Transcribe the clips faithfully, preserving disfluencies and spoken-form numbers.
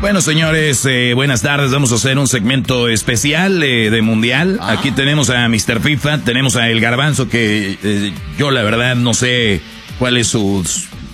Bueno, señores, eh, buenas tardes. Vamos a hacer un segmento especial eh, de Mundial. Ah. Aquí tenemos a mister FIFA, tenemos a El Garbanzo, que eh, yo la verdad no sé cuál es su,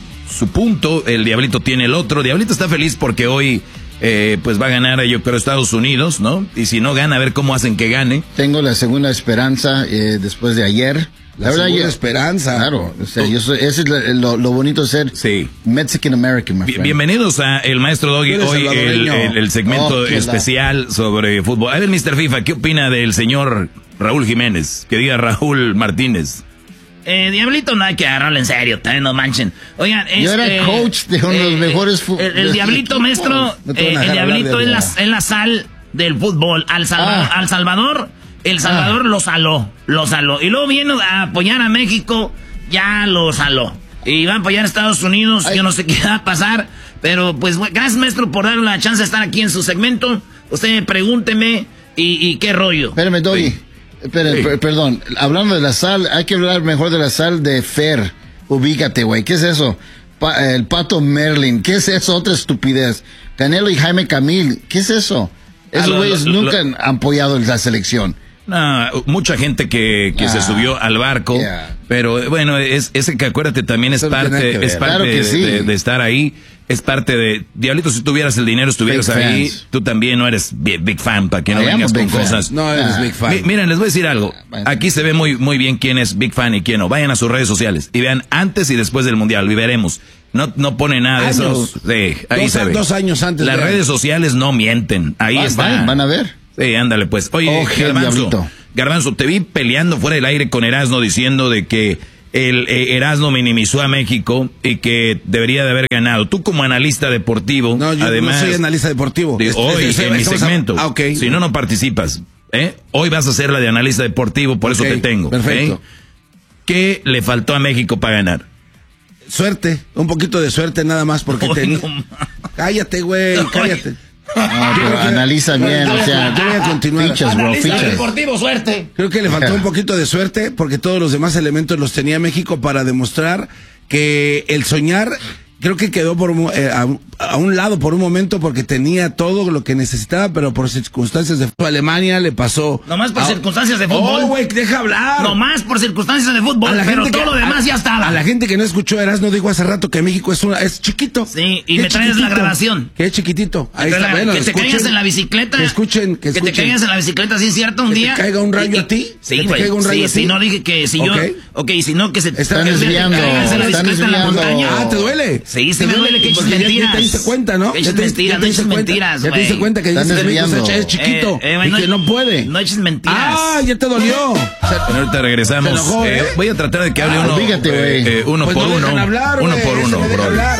su punto. El Diablito tiene el otro. Diablito está feliz porque hoy eh, pues va a ganar, yo creo, Estados Unidos, ¿no? Y si no gana, a ver cómo hacen que gane. Tengo la segunda esperanza eh, después de ayer. La, la verdad, yo, esperanza. Claro, o sea, yo soy, ese es lo, lo bonito de ser sí. Mexican American, my friend. Bienvenidos a El Maestro Doggy, hoy el, el, el segmento oh, especial la... sobre fútbol. A ver, mister FIFA, ¿qué opina del señor Raúl Jiménez? Que diga Raúl Martínez. Eh, Diablito no hay que agarrarlo en serio, también no manchen. Oigan, yo era eh, coach de uno de los eh, mejores fútbol. El, el Diablito, maestro, no eh, el Diablito es la, es la sal del fútbol. Al Salvador, ah. al Salvador El Salvador ah. lo saló, lo saló. Y luego viene a apoyar a México, ya lo saló. Y va a apoyar a Estados Unidos, Ay. yo no sé qué va a pasar. Pero pues gracias, maestro, por darle la chance de estar aquí en su segmento. Usted pregúnteme y, y qué rollo. Espérame, Doggy. Sí. Espera, sí. per, perdón, hablando de la sal, hay que hablar mejor de la sal de Fer. Ubícate, güey, ¿qué es eso? Pa, el Pato Merlin, ¿qué es eso? Otra estupidez. Canelo y Jaime Camil, ¿qué es eso? Esos güeyes ah, nunca lo, han apoyado la selección. No, mucha gente que, que ah, se subió al barco, yeah. pero bueno, es ese que acuérdate también es Eso parte, es parte claro de, sí. de, de estar ahí, es parte de... Diablito, si tuvieras el dinero, estuvieras Fake ahí, fans. Tú también no eres big fan, para que no I vengas con fan. cosas. No eres ah. big fan. M- miren, les voy a decir algo, aquí se ve muy, muy bien quién es big fan y quién no. Vayan a sus redes sociales y vean antes y después del Mundial, y veremos. No, no pone nada de eso. Sí, ahí dos, se ve. Dos años antes. Las de... redes sociales no mienten, ahí van, está. Van, van a ver. Sí, ándale pues. Oye, oh, Garbanzo, Garbanzo, te vi peleando fuera del aire con Erasno diciendo de que el eh, Erasno minimizó a México y que debería de haber ganado. Tú como analista deportivo, no, yo además, no soy analista deportivo. De, hoy es, es, en mi segmento. A... Ah, okay. Si no, no participas. ¿eh? Hoy vas a ser la de analista deportivo, por okay, eso te tengo. Perfecto. ¿eh? ¿Qué le faltó a México para ganar? Suerte, un poquito de suerte nada más porque Oy, te... no, cállate, güey, cállate. No, pero analiza bien, o sea, yo voy a continuar. Fichas, bro, fichas. Deportivo, suerte. Creo que le faltó un poquito de suerte porque todos los demás elementos los tenía México para demostrar que el soñar, creo que quedó por eh, a, a un lado por un momento porque tenía todo lo que necesitaba, pero por circunstancias de fútbol. Alemania le pasó. Nomás por a, circunstancias de fútbol. Oh, güey, deja hablar. Nomás por circunstancias de fútbol, pero todo que, lo demás a, ya estaba. A la gente que no escuchó, Erasno dijo hace rato que México es una, es chiquito. Sí, y me traes la grabación. Que es chiquitito. Ahí está, la, bueno, que te escuchen, caigas en la bicicleta. Que escuchen, que escuchen. Que te caigas en la bicicleta, ¿sí es cierto? Un que día. ¿Que te caiga un rayo y, a ti? Sí, güey. Sí, sí, no dije que si yo. Okay. Ok, si no, que se te están desviando. caigas en la bicicleta en la montaña. Ah, ¿te duele? Sí, sí me duele que eches mentiras. Ya te diste cuenta, ¿no? Que eches mentiras, no eches mentiras, Ya te diste cuenta que dices que México es chiquito eh, eh, y no, que no puede. No eches mentiras. Ah, ya te dolió. Bueno, ahorita regresamos. Enojó, ¿eh? eh, voy a tratar de que hable ah, uno, fíjate, eh, eh, uno pues por no uno. Hablar, uno wey, por uno, bro.